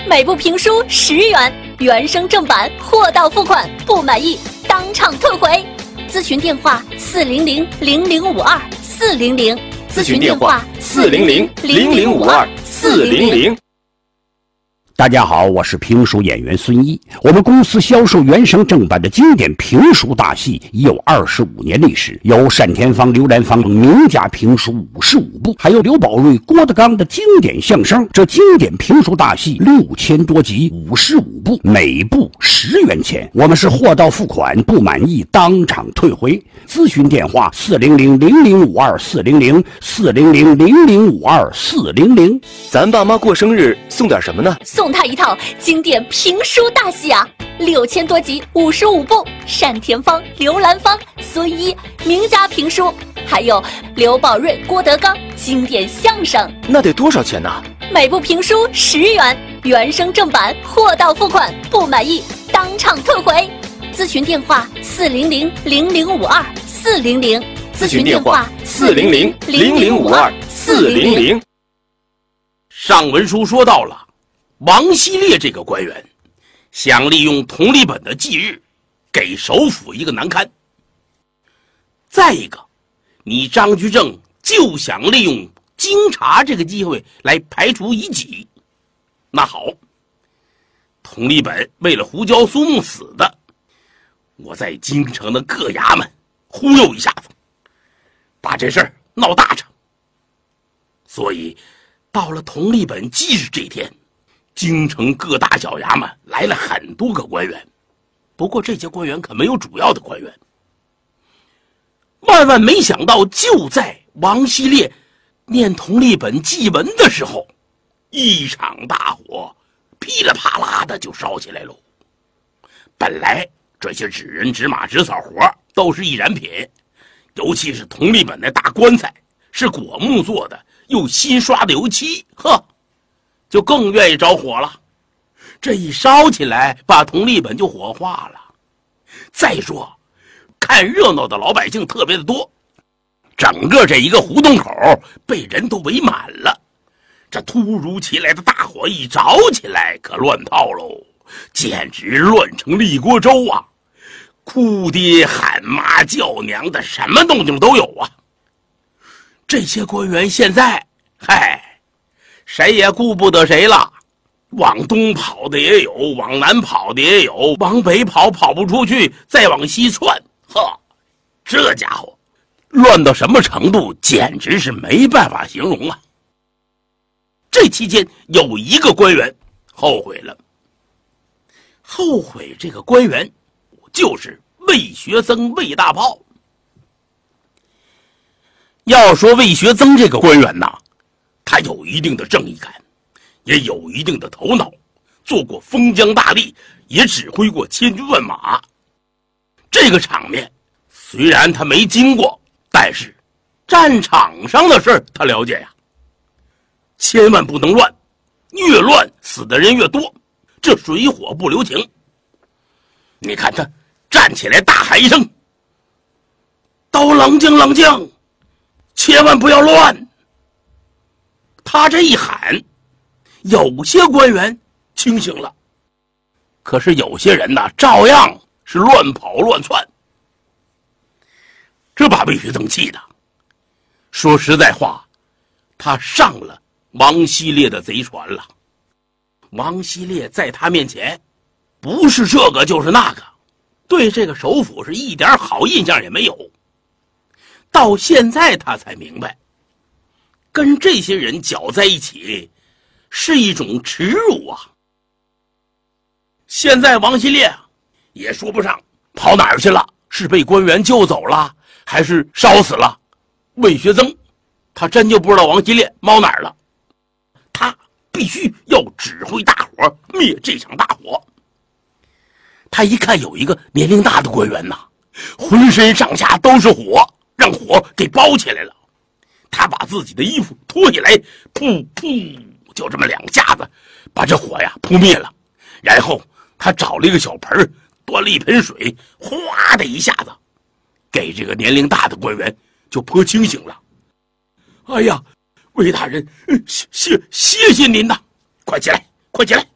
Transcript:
每部评书10元，原声正版货到付款，不满意当场退回。咨询电话400-0052-400， 咨询电话400-0052-400。 大家好，我是评书演员孙一。我们公司销售原声正版的经典评书大戏已有25年历史，有单田芳、刘兰芳名家评书55部，还有刘宝瑞、郭德纲的经典相声。这经典评书大戏6000多集，55部，每部10元钱。我们是货到付款，不满意当场退回。咨询电话400-0052-400，400-0052-400。 咱爸妈过生日送点什么呢？ 送他一套经典评书大戏啊，6000多集，55部，单田芳、刘兰芳、孙一名家评书，还有刘宝瑞、郭德纲经典相声。 那得多少钱呢？ 每部评书10元，原声正版货到付款，不满意当场退回。咨询电话400-0052-400， 咨询电话400-0052-400。 上文书说到了王希烈这个官员想利用佟立本的忌日给首府一个难堪，再一个你张居正就想利用京察这个机会来排除异己。那好，佟立本为了胡椒苏木死的，我在京城的各衙门忽悠一下子，把这事儿闹大成。所以到了佟立本忌日这天，京城各大小衙门来了很多个官员，不过这些官员可没有主要的官员。万万没想到，就在王希烈念佟立本祭文的时候，一场大火噼里啪啦的就烧起来喽。本来这些纸人纸马纸草活都是易燃品，尤其是佟立本的大棺材是果木做的，又新刷的油漆，就更愿意着火了。这一烧起来，把佟立本就火化了。再说看热闹的老百姓特别的多，整个这一个胡同口被人都围满了。这突如其来的大火一着起来，可乱套喽，简直乱成了一锅粥啊！哭爹喊妈叫娘的，什么动静都有啊！这些官员现在谁也顾不得谁了，往东跑的也有，往南跑的也有，往北跑不出去，再往西窜，这家伙乱到什么程度，简直是没办法形容啊！这期间有一个官员后悔了，后悔这个官员就是魏学增魏大炮。要说魏学增这个官员呐，他有一定的正义感，也有一定的头脑，做过封疆大吏，也指挥过千军万马。这个场面虽然他没经过，但是战场上的事他了解呀。千万不能乱，越乱死的人越多，这水火不留情。你看他站起来大喊一声，都冷静冷静，千万不要乱。他这一喊，有些官员清醒了，可是有些人呢，照样是乱跑乱窜。这把魏学增气的，说实在话，他上了王希烈的贼船了。王希烈在他面前不是这个就是那个，对这个首府是一点好印象也没有。到现在他才明白，跟这些人搅在一起是一种耻辱啊。现在王希烈也说不上跑哪儿去了，是被官员救走了，还是烧死了。魏学增他真就不知道王希烈猫哪儿了，他必须要指挥大伙灭这场大火。他一看有一个年龄大的官员呐，浑身上下都是火，让火给包起来了。他把自己的衣服脱下来，噗噗，就这么2下子把这火呀扑灭了。然后他找了一个小盆，端了一盆水，哗的一下子给这个年龄大的官员就泼清醒了。哎呀，魏大人，谢谢您呐！快起来，快起来！